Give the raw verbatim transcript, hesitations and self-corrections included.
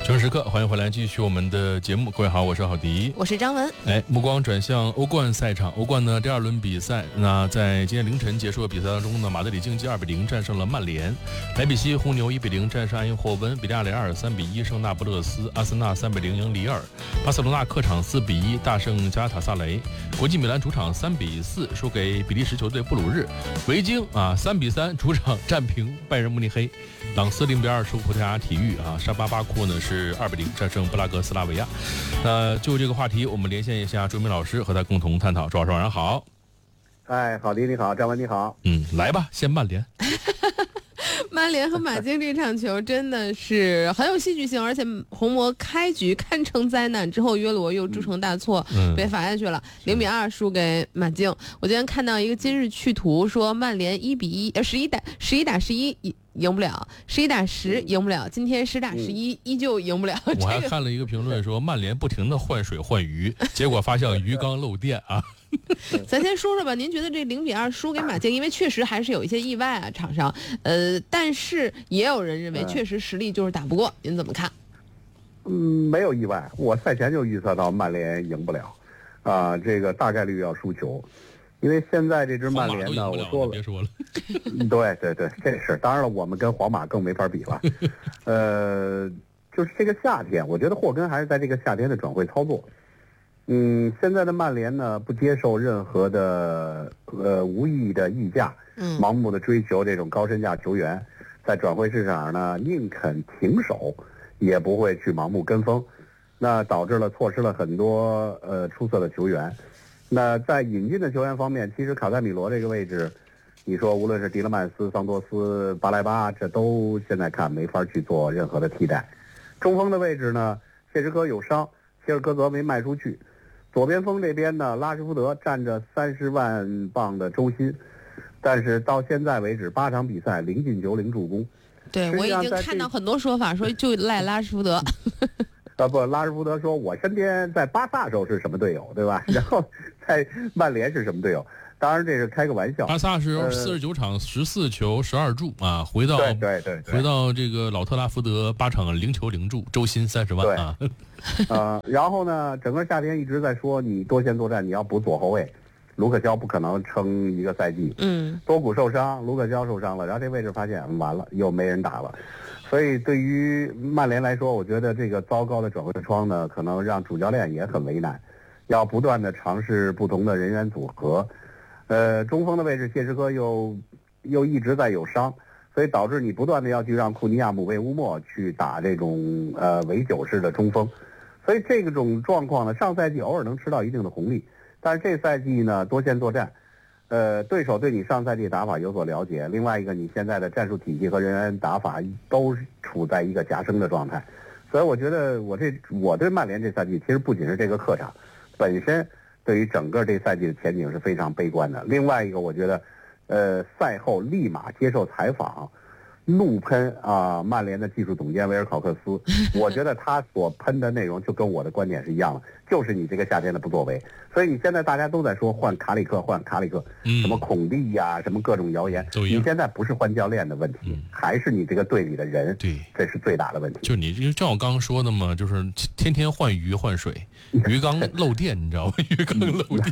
全时刻，欢迎回来，继续我们的节目。各位好，我是郝迪， 我是张文。 哎，目光转向欧冠赛场，欧冠呢第二轮比赛，那在今天凌晨结束的比赛当中呢，马德里竞技二比零战胜了曼联，莱比锡红牛一比零战胜埃因霍温，比利亚雷亚尔三比一胜那不勒斯，阿森纳三比零赢里尔，巴塞罗那客场四比一大胜加塔萨雷，国际米兰主场三比四输给比利时球队布鲁日，维京啊三比三主场战平拜仁慕尼黑，朗斯零比二输葡萄牙体育啊，沙巴巴库呢是二比零战胜布拉格斯拉维亚。那就这个话题，我们连线一下朱明老师，和他共同探讨。朱老师晚上好。 哎，郝迪你好，张文你好。 嗯，来吧，先曼联。 曼联和马竞这场球真的是很有戏剧性，而且红魔开局看成灾难之后，约罗又铸成大错，嗯、被罚下去了，零比二输给马竞。我今天看到一个今日趣图说，曼联一比一，呃，十一打十一打十一赢不了，十一打十赢不了，今天十打十一依旧赢不了。 我还看了一个评论说，曼联不停的换水换鱼，结果发现鱼缸漏电啊。 咱先说说吧，您觉得这零比二输给马竞，因为确实还是有一些意外啊，场上，呃，但是也有人认为确实实力就是打不过，您怎么看？ 嗯，没有意外，我赛前就预测到曼联赢不了，啊、呃，这个大概率要输球，因为现在这支曼联呢，我说了， 别说了， 对对对，这是当然了，我们跟皇马更没法比了，呃，就是这个夏天，我觉得霍根还是在这个夏天的转会操作。嗯，现在的曼联呢，不接受任何的呃无意义的溢价，嗯，盲目的追求这种高身价球员，在转会市场上呢，宁肯停手，也不会去盲目跟风，那导致了错失了很多呃出色的球员。那在引进的球员方面，其实卡塞米罗这个位置，你说无论是迪勒曼斯、桑多斯、巴莱巴，这都现在看没法去做任何的替代。中锋的位置呢，谢什科有伤，谢尔戈泽没卖出去。左边锋这边呢，拉什福德占着三十万镑的周薪，但是到现在为止八场比赛零进球零助攻。 对，我已经看到很多说法说就赖拉什福德。 啊不，拉什福德说我身边在巴萨时候是什么队友，对吧？然后在曼联是什么队友？当然这是开个玩笑。 巴萨是四十九场十四球十二助啊，回到对对 对, 对， 回到这个老特拉福德八场零球零助，周薪三十万啊。 呃，然后呢，整个夏天一直在说你多线作战，你要补左后卫，卢克肖不可能撑一个赛季。嗯，多谷受伤，卢克肖受伤了，然后这位置发现完了，又没人打了。所以对于曼联来说，我觉得这个糟糕的转会窗呢，可能让主教练也很为难，要不断的尝试不同的人员组合。呃，中锋的位置谢什科又又一直在有伤，所以导致你不断的要去让库尼亚、姆贝乌莫去打这种呃围九式的中锋。所以这种状况呢，上赛季偶尔能吃到一定的红利，但是这赛季呢多线作战，呃，对手对你上赛季打法有所了解，另外一个你现在的战术体系和人员打法都处在一个夹生的状态，所以我觉得我这我对曼联这赛季其实不仅是这个客场本身对于整个这赛季的前景是非常悲观的。另外一个我觉得，呃，赛后立马接受采访。怒喷啊、呃！曼联的技术总监维尔考克斯，我觉得他所喷的内容就跟我的观点是一样的，就是你这个夏天的不作为。所以你现在大家都在说换卡里克，换卡里克，什么孔蒂呀、啊，什么各种谣言。你现在不是换教练的问题，嗯、还是你这个队里的人，对，这是最大的问题。 就你就像我刚刚说的嘛，就是天天换鱼换水，鱼缸漏电，你知道吗？鱼缸漏电。